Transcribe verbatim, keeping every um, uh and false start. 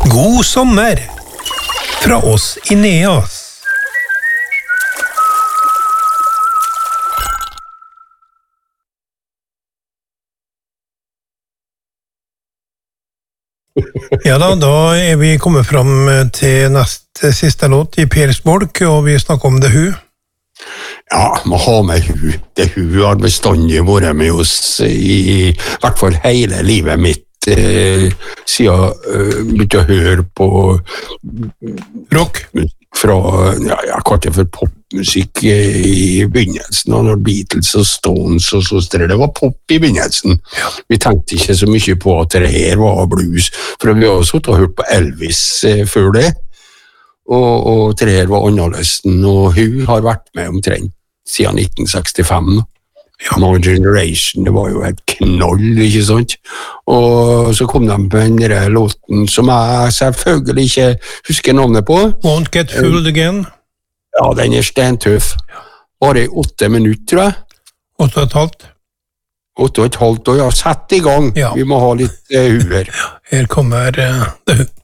God sommer fra oss i Neas. Ja da, da er vi kommet fram til neste siste låt i Pers Bolk, og vi snakker om The Who. Ja, må ha med Who. The Who har bestandig vært med oss i, i hvert fall hele livet mitt, eh, siden eh, begynte å høre på rock fra, ja, jeg kalte det for popmusikk i begynnelsen, og når Beatles og Stones og så større, det var pop i begynnelsen. Ja. Vi tenkte ikke så mye på at det her var blues, for vi har også hørt på Elvis eh, før det, og, og det her var annerledes, og hun har vært med omtrent siden nitten sekstifem. Ja. My Generation, det var jo et knoll, ikke sant? Og så kom de på den der låten som jeg selvfølgelig ikke husker navnet på. Won't Get Fooled Again. Ja, den er stentøff. Bare i åtte minutter, tror jeg. Åtte og et halvt. Åtte og et halvt, og ja, sett i gang. Ja. Vi må ha litt uh, huer. Her kommer uh, The Who.